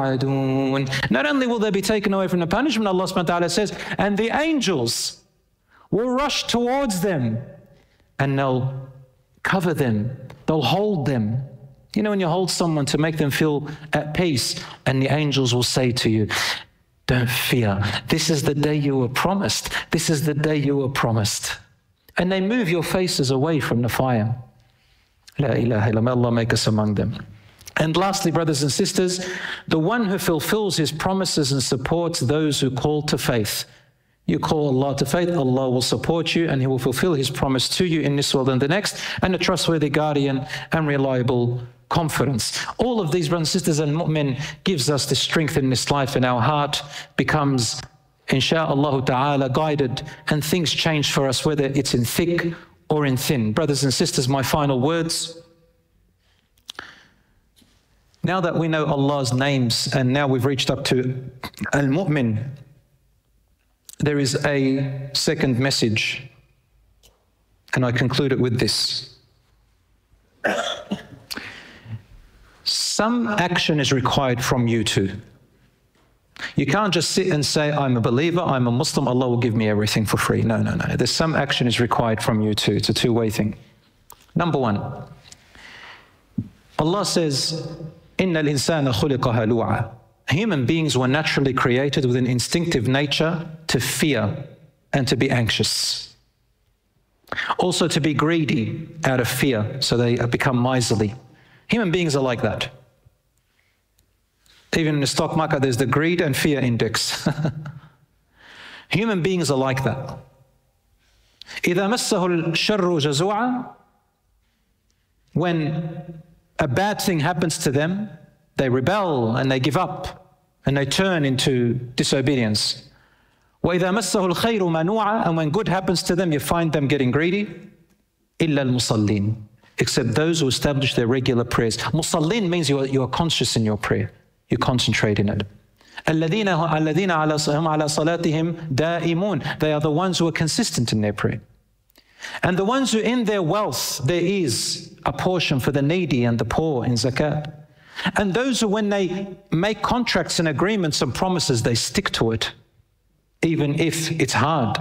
Not only will they be taken away from the punishment, Allah subhanahu wa ta'ala says, and the angels will rush towards them and they'll cover them, they'll hold them. You know, when you hold someone to make them feel at peace, and the angels will say to you, don't fear, this is the day you were promised, this is the day you were promised. And they move your faces away from the fire. La ilaha illallah, Allah make us among them. And lastly, brothers and sisters, the one who fulfills his promises and supports those who call to faith. You call Allah to faith, Allah will support you and He will fulfill His promise to you in this world and the next, and a trustworthy guardian and reliable confidence. All of these, brothers and sisters, and mu'min gives us the strength in this life, and our heart becomes, insha'Allah ta'ala, guided, and things change for us, whether it's in thick or in thin. Brothers and sisters, my final words. Now that we know Allah's names, and now we've reached up to Al-Mu'min, there is a second message, and I conclude it with this. Some action is required from you too. You can't just sit and say, I'm a believer, I'm a Muslim, Allah will give me everything for free. No, no, no. There's some action is required from you too. It's a two-way thing. Number one, Allah says, إِنَّ الْإِنسَانَ خُلِقَ هَلُوعًا. Human beings were naturally created with an instinctive nature to fear and to be anxious. Also to be greedy out of fear, so they become miserly. Human beings are like that. Even in the stock market, there's the greed and fear index. Human beings are like that. إِذَا مَسَّهُ الشَّرُّ جَزُوعًا. When a bad thing happens to them, they rebel and they give up and they turn into disobedience. وَإِذَا مَسَّهُ الْخَيْرُ مَنُوعًا. And when good happens to them, you find them getting greedy. إِلَّا الْمُصَلِّينَ. Except those who establish their regular prayers. Musallin means you are conscious in your prayer. You concentrate in it. الَّذِينَ عَلَى صَلَاتِهِمْ دَائِمُونَ. They are the ones who are consistent in their prayer. And the ones who in their wealth, there is a portion for the needy and the poor in zakat. And those who, when they make contracts and agreements and promises, they stick to it, even if it's hard.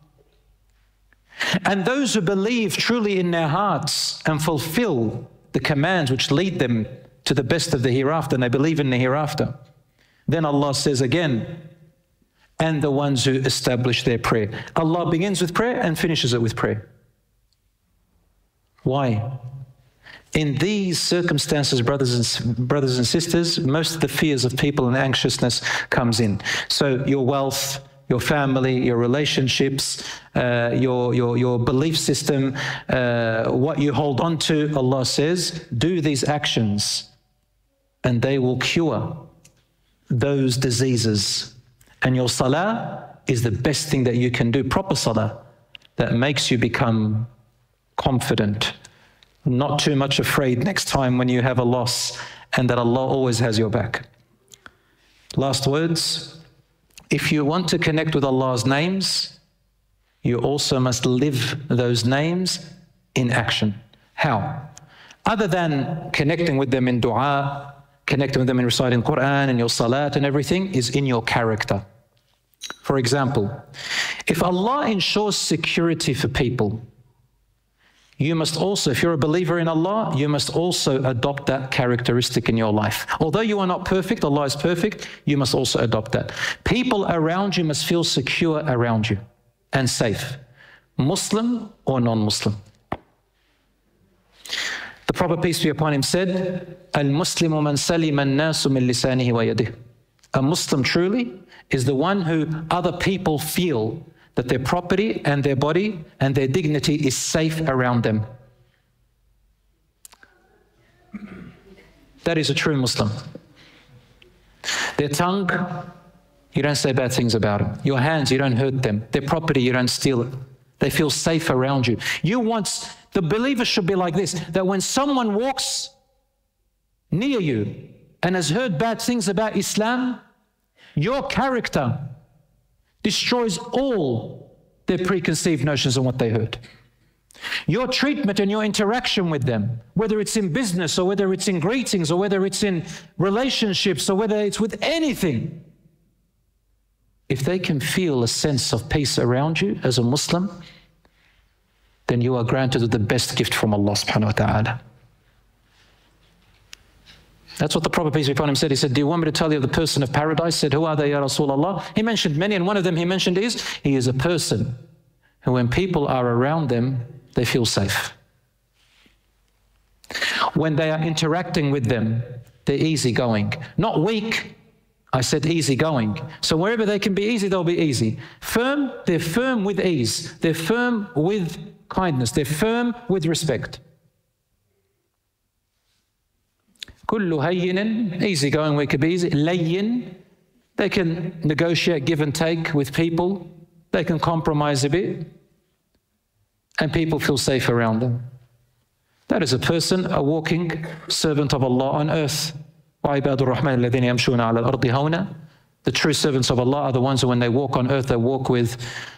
And those who believe truly in their hearts and fulfill the commands which lead them to the best of the hereafter, and they believe in the hereafter. Then Allah says again, and the ones who establish their prayer. Allah begins with prayer and finishes it with prayer. Why? In these circumstances, brothers and sisters, most of the fears of people and anxiousness comes in. So your wealth, your family, your relationships, your belief system, what you hold on to, Allah says, do these actions and they will cure those diseases. And your salah is the best thing that you can do, proper salah, that makes you become confident, not too much afraid next time when you have a loss, and that Allah always has your back. Last words, if you want to connect with Allah's names, you also must live those names in action. How? Other than connecting with them in dua, connecting with them in reciting Quran and your salat and everything, is in your character. For example, if Allah ensures security for people, you must also, if you're a believer in Allah, you must also adopt that characteristic in your life. Although you are not perfect, Allah is perfect, you must also adopt that. People around you must feel secure around you and safe, Muslim or non-Muslim. The Prophet, peace be upon him, said, Al-Muslimu man salima an-nasu min lisanihi wa yadihi. A Muslim truly is the one who other people feel that their property and their body and their dignity is safe around them. That is a true Muslim. Their tongue, you don't say bad things about them. Your hands, you don't hurt them. Their property, you don't steal it. They feel safe around you. The believer should be like this, that when someone walks near you and has heard bad things about Islam, your character destroys all their preconceived notions on what they heard. Your treatment and your interaction with them, whether it's in business or whether it's in greetings or whether it's in relationships or whether it's with anything, if they can feel a sense of peace around you as a Muslim, then you are granted the best gift from Allah subhanahu wa ta'ala. That's what the Prophet, peace be upon him, said. He said, do you want me to tell you of the person of paradise? Said, who are they, Ya Rasulullah? He mentioned many, and one of them he mentioned is, he is a person who when people are around them, they feel safe. When they are interacting with them, they're easygoing. Not weak, I said easygoing. So wherever they can be easy, they'll be easy. Firm, they're firm with ease. They're firm with kindness. They're firm with respect. Kullu hayyin, easygoing, we could be easy. Layyin, they can negotiate, give and take with people. They can compromise a bit. And people feel safe around them. That is a person, a walking servant of Allah on earth. وَعِبَادُ الرَّحْمَنِ الَّذِينَ يَمْشُونَ عَلَى الْأَرْضِ هَوْنًا. The true servants of Allah are the ones who when they walk on earth, they walk with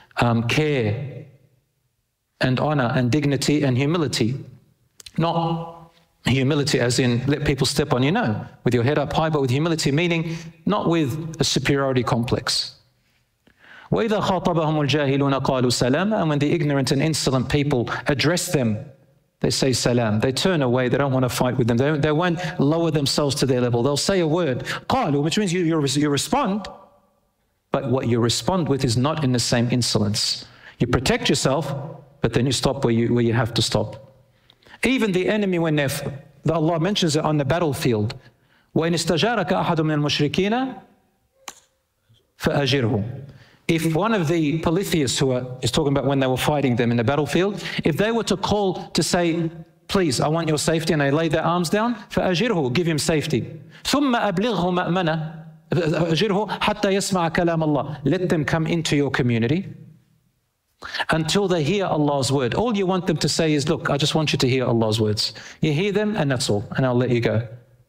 care and honor and dignity and humility. Not humility as in let people step on you, no. With your head up high, but with humility, meaning not with a superiority complex. وَإِذَا خَاطَبَهُمُ الْجَاهِلُونَ قَالُوا سَلَامًا. And when the ignorant and insolent people address them, they say salam. They turn away. They don't want to fight with them. They won't lower themselves to their level. They'll say a word, قَالُوا, which means you respond, but what you respond with is not in the same insolence. You protect yourself, but then you stop where you have to stop. Even the enemy, when Allah mentions it on the battlefield, وَإِنِ اسْتَجَارَكَ أَحَدٌ مِنَ الْمُشْرِكِينَ فَأَجِرْهُ. If one of the polytheists is talking about when they were fighting them in the battlefield, if they were to call to say, please, I want your safety, and they lay their arms down, فَأَجِرْهُ, give him safety. ثُمَّ أَبْلِغْهُ مَأْمَنَةً أَجِرْهُ حَتَّى يَسْمَعَ كَلَامَ اللَّهِ. Let them come into your community until they hear Allah's word. All you want them to say is, look, I just want you to hear Allah's words. You hear them and that's all, and I'll let you go.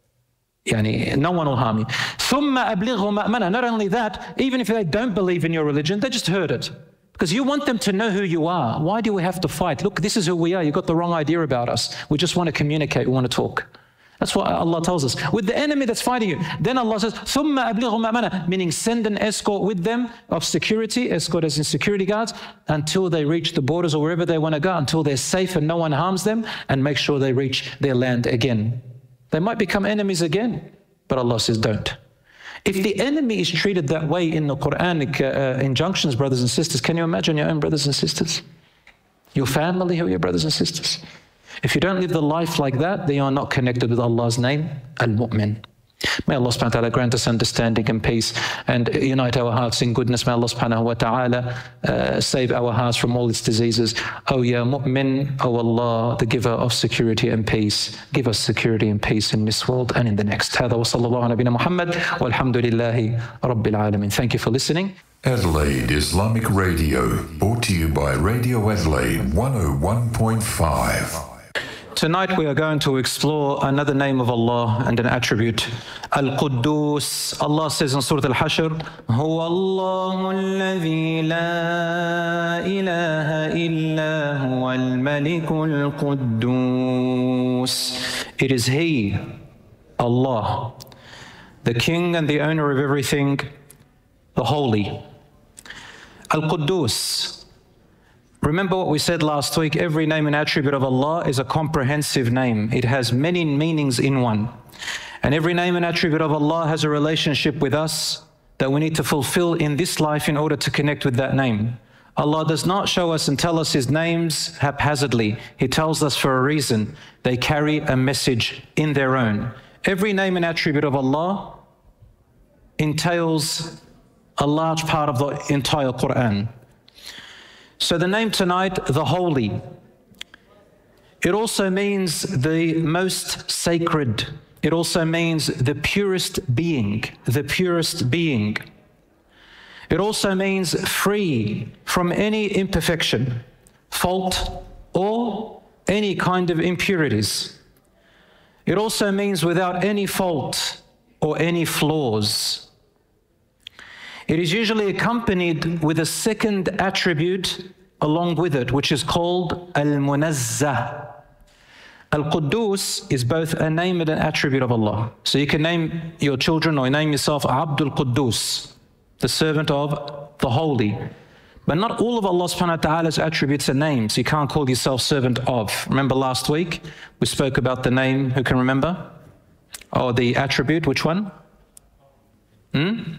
No one will harm you. ثُمَّ أَبْلِغْهُ مَأْمَنًا. Not only that, even if they don't believe in your religion, they just heard it. Because you want them to know who you are. Why do we have to fight? Look, this is who we are. You've got the wrong idea about us. We just want to communicate. We want to talk. That's what Allah tells us. With the enemy that's fighting you, then Allah says, ثُمَّ أَبْلِغْهُ مَأْمَنًا, meaning send an escort with them of security, escort as in security guards, until they reach the borders or wherever they want to go, until they're safe and no one harms them, and make sure they reach their land again. They might become enemies again, but Allah says don't. If the enemy is treated that way in the Quranic injunctions, brothers and sisters, can you imagine your own brothers and sisters? Your family, who are your brothers and sisters? If you don't live the life like that, then you are not connected with Allah's name, Al-Mu'min. May Allah subhanahu wa ta'ala grant us understanding and peace and unite our hearts in goodness. May Allah subhanahu wa ta'ala save our hearts from all its diseases. Oh Ya Mu'min, oh Allah, the giver of security and peace, give us security and peace in this world and in the next. هذا وصلى الله على نبينا محمد والحمد لله رب العالمين. Thank you for listening. Adelaide Islamic Radio, brought to you by Radio Adelaide 101.5. Tonight we are going to explore another name of Allah and an attribute, Al-Quddus. Allah says in Surah Al-Hashr, هُوَ اللَّهُ الَّذِي لَا إِلَهَ إِلَّا هُوَ الْمَلِكُ الْقُدُّوسِ. It is He, Allah, the King and the owner of everything, the Holy. Al-Quddus. Remember what we said last week, every name and attribute of Allah is a comprehensive name. It has many meanings in one. And every name and attribute of Allah has a relationship with us that we need to fulfill in this life in order to connect with that name. Allah does not show us and tell us His names haphazardly. He tells us for a reason. They carry a message in their own. Every name and attribute of Allah entails a large part of the entire Quran. So the name tonight, the Holy, it also means the most sacred. It also means the purest being, the purest being. It also means free from any imperfection, fault, or any kind of impurities. It also means without any fault or any flaws. It is usually accompanied with a second attribute along with it, which is called Al-Munazzah. Al-Quddus is both a name and an attribute of Allah. So you can name your children or name yourself Abdul Quddus, the servant of the holy. But not all of Allah subhanahu wa ta'ala's attributes are names. You can't call yourself servant of. Remember last week we spoke about the name, who can remember? Or the attribute, which one? The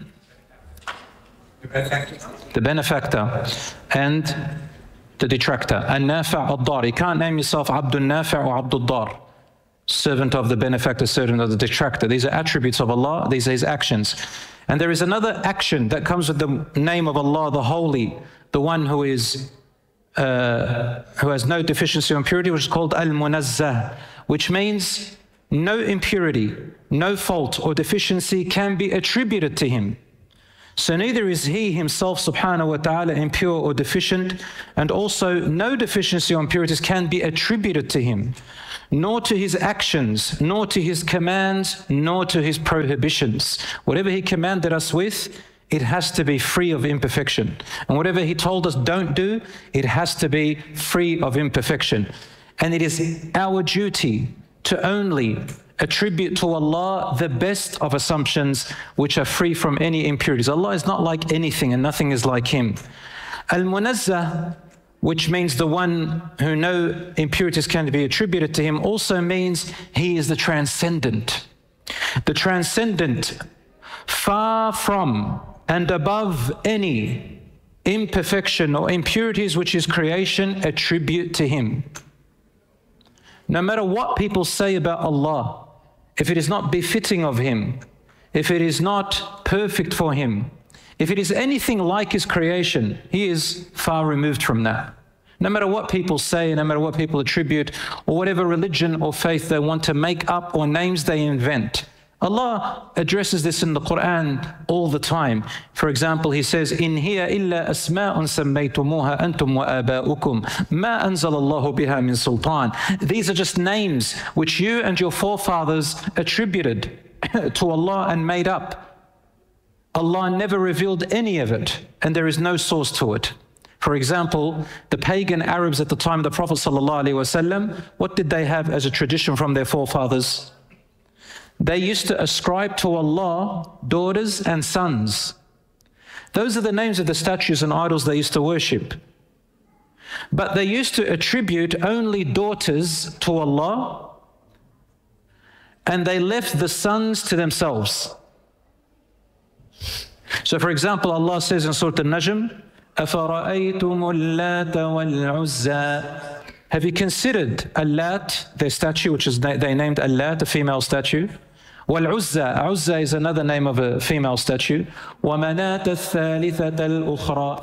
benefactor and the detractor. An-Nafi' ad-Dar. You can't name yourself Abdul Nafi' or Abdul Dar, servant of the benefactor, servant of the detractor. These are attributes of Allah, these are His actions. And there is another action that comes with the name of Allah, the Holy, the one who has no deficiency or impurity, which is called Al-Munazzah, which means no impurity, no fault or deficiency can be attributed to Him. So neither is He Himself subhanahu wa ta'ala impure or deficient, and also no deficiency or impurities can be attributed to Him, nor to His actions, nor to His commands, nor to His prohibitions. Whatever He commanded us with, it has to be free of imperfection. And whatever He told us don't do, it has to be free of imperfection. And it is our duty to only attribute to Allah the best of assumptions which are free from any impurities. Allah is not like anything and nothing is like Him. Al-Munazzah, which means the one who no impurities can be attributed to Him, also means He is the transcendent. The transcendent, far from and above any imperfection or impurities which His creation attribute to Him. No matter what people say about Allah, if it is not befitting of Him, if it is not perfect for Him, if it is anything like His creation, He is far removed from that. No matter what people say, no matter what people attribute, or whatever religion or faith they want to make up or names they invent, Allah addresses this in the Quran all the time. For example, He says, "In hiya illa asma'un sammaytumuha antum wa aba'ukum ma anzalallahu biha min sultan." These are just names which you and your forefathers attributed to Allah and made up. Allah never revealed any of it, and there is no source to it. For example, the pagan Arabs at the time of the Prophet ﷺ, what did they have as a tradition from their forefathers? They used to ascribe to Allah daughters and sons. Those are the names of the statues and idols they used to worship. But they used to attribute only daughters to Allah, and they left the sons to themselves. So for example, Allah says in Surah An-Najm, أَفَرَأَيْتُمُ اللَّاتَ وَالْعُزَّى. Have you considered Al-Lat, their statue, which is they named Al-Lat, a female statue? Wal-Uzza, Uzza is another name of a female statue. وَمَنَاةَ الثَّالِثَةَ الْأُخْرَى,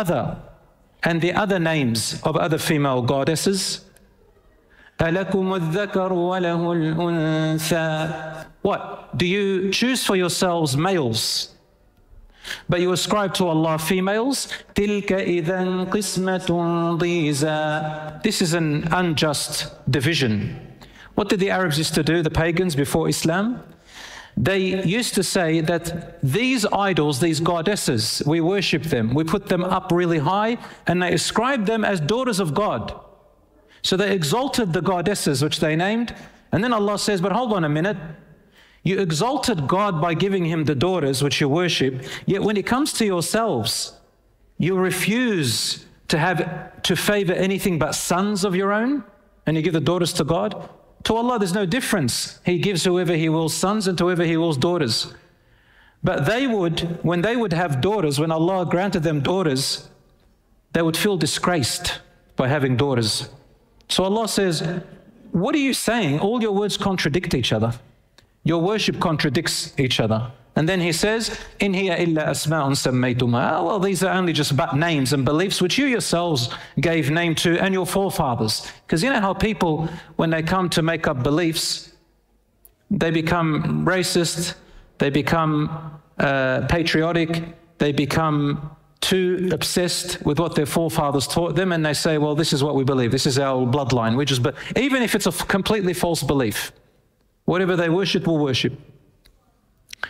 and the other names of other female goddesses. أَلَكُمُ الذَّكَرُ وَلَهُ الْأُنثَى. What? Do you choose for yourselves males, but you ascribe to Allah females? تِلْكَ إِذًا قِسْمَةٌ ضِيزَى. This is an unjust division. What did the Arabs used to do, the pagans before Islam? They used to say that these idols, these goddesses, we worship them, we put them up really high, and they ascribed them as daughters of God. So they exalted the goddesses which they named, and then Allah says, but hold on a minute, you exalted God by giving Him the daughters which you worship, yet when it comes to yourselves, you refuse to favor anything but sons of your own, and you give the daughters to God. To Allah there's no difference. He gives whoever He wills sons and to whoever He wills daughters. But they would, when they would have daughters, when Allah granted them daughters, they would feel disgraced by having daughters. So Allah says, what are you saying? All your words contradict each other. Your worship contradicts each other. And then He says, "In hiya illa asma'un sammaytumuha." Well, these are only just but names and beliefs which you yourselves gave name to and your forefathers. Because you know how people, when they come to make up beliefs, they become racist, they become patriotic, they become too obsessed with what their forefathers taught them, and they say, well, this is what we believe, this is our bloodline. But even if it's a completely false belief, whatever they worship, we'll worship.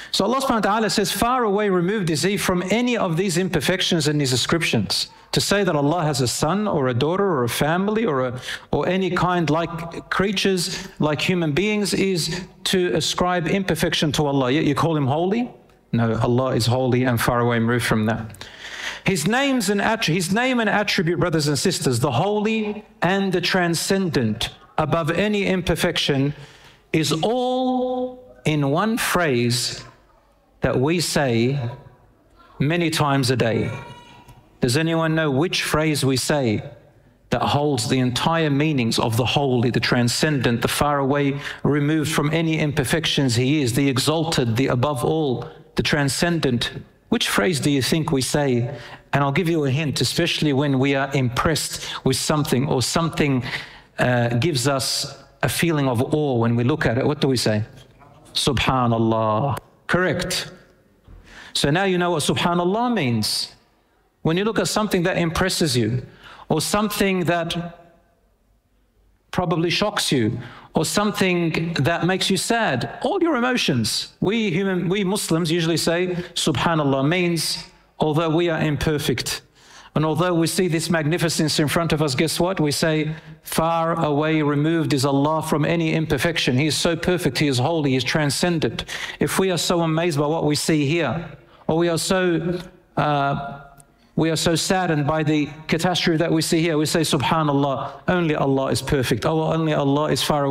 So Allah subhanahu wa ta'ala says, far away removed is He from any of these imperfections and these ascriptions. To say that Allah has a son or a daughter or a family or any kind like creatures, like human beings, is to ascribe imperfection to Allah. Yet you call Him holy? No, Allah is holy and far away removed from that. His name and attribute, brothers and sisters, the holy and the transcendent, above any imperfection, is all in one phrase that we say many times a day. Does anyone know which phrase we say that holds the entire meanings of the holy, the transcendent, the far away, removed from any imperfections He is, the exalted, the above all, the transcendent? Which phrase do you think we say? And I'll give you a hint, especially when we are impressed with something or something gives us a feeling of awe when we look at it. What do we say? Subhanallah. Correct. So now you know what Subhanallah means. When you look at something that impresses you, or something that probably shocks you, or something that makes you sad, all your emotions. We Muslims usually say Subhanallah means, although we are imperfect, and although we see this magnificence in front of us, guess what? We say, far away removed is Allah from any imperfection. He is so perfect, He is holy, He is transcendent. If we are so amazed by what we see here, or we are so saddened by the catastrophe that we see here, we say, Subhanallah, only Allah is perfect. Oh, only Allah is far away.